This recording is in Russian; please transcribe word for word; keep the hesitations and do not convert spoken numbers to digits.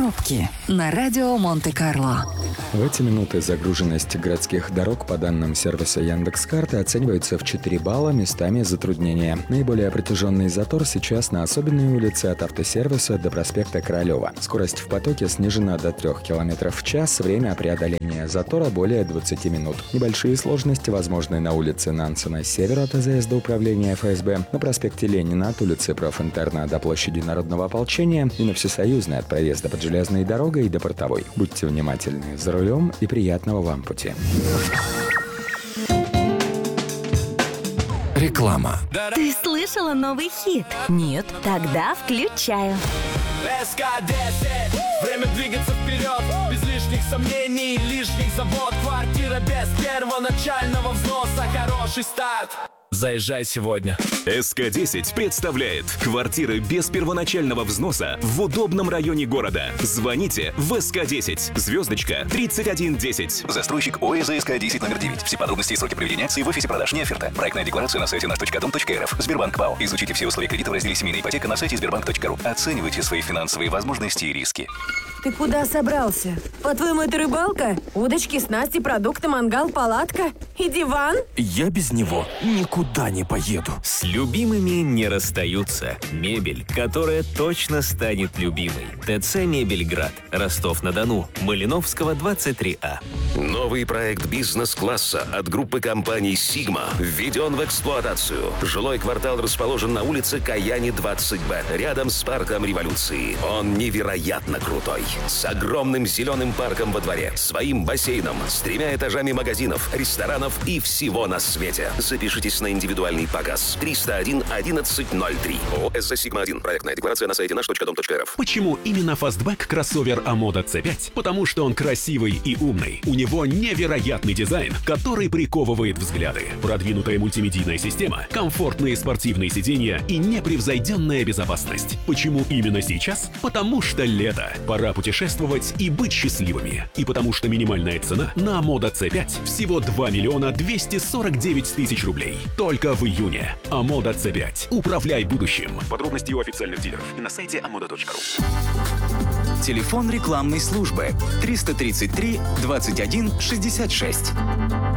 Пробки на радио Монте-Карло. В эти минуты загруженность городских дорог по данным сервиса Яндекс.Карты оценивается в четыре балла, местами затруднения. Наиболее протяженный затор сейчас на особенной улице от автосервиса до проспекта Королева. Скорость в потоке снижена до трех километров в час, время преодоления затора более двадцати минут. Небольшие сложности возможны на улице Нансена с севера от АЗС до управления эф эс бэ, на проспекте Ленина от улицы Профинтерна до площади Народного ополчения и на Всесоюзной от проезда под железной дорогой до Портовой. Будьте внимательны за рулем и приятного вам пути. Реклама. Ты слышала новый хит? Нет. Тогда включаю. эс ка десять. Время двигаться вперед, без лишних сомнений, лишних забот. Квартира без первоначального взноса, хороший старт. Заезжай сегодня. эс ка десять представляет квартиры без первоначального взноса в удобном районе города. Звоните в эс ка десять, звездочка тридцать один десять. Застройщик ОС эс ка десять номер девять. Все подробности и сроки проведения акции в офисе продаж, не оферта. Проектная декларация на сайте наш точка дом точка эр эф. Сбербанк ПАО. Изучите все условия кредита в разделе «Семейная ипотека» на сайте сбербанк точка ру. Оценивайте свои финансовые возможности и риски. Ты куда собрался? По-твоему, это рыбалка? Удочки, снасти, продукты, мангал, палатка и диван? Я без него никуда не поеду. С любимыми не расстаются. Мебель, которая точно станет любимой. ТЦ «Мебельград», Ростов-на-Дону, Малиновского, двадцать три А. Новый проект бизнес-класса от группы компаний «Сигма» введен в эксплуатацию. Жилой квартал расположен на улице Каяни, двадцать Б, рядом с парком Революции. Он невероятно крутой. С огромным зеленым парком во дворе, своим бассейном, с тремя этажами магазинов, ресторанов и всего на свете. Запишитесь на индивидуальный показ. триста один одиннадцать ноль три. ООО «СЗ Сигма один». Проектная декларация на сайте наш точка дом точка эр эф. Почему именно фастбэк кроссовер Амода си пять? Потому что он красивый и умный. У него невероятный дизайн, который приковывает взгляды. Продвинутая мультимедийная система, комфортные спортивные сиденья и непревзойденная безопасность. Почему именно сейчас? Потому что лето. Пора путешествовать и быть счастливыми. И потому что минимальная цена на Амода си пять всего два миллиона двести сорок девять тысяч рублей. Только в июне. Амода си пять. Управляй будущим. Подробности у официальных дилеров и на сайте амода точка ру. Телефон рекламной службы триста тридцать три двадцать один шестьдесят шесть.